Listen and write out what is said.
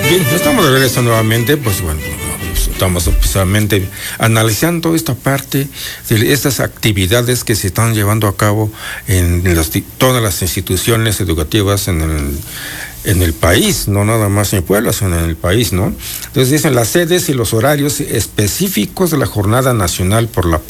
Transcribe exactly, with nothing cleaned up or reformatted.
Bien, estamos de regreso nuevamente, pues bueno, estamos precisamente analizando esta parte de estas actividades que se están llevando a cabo en las, todas las instituciones educativas en el, en el país, no nada más en Puebla, sino en el país, ¿no? Entonces dicen las sedes y los horarios específicos de la Jornada Nacional por la Paz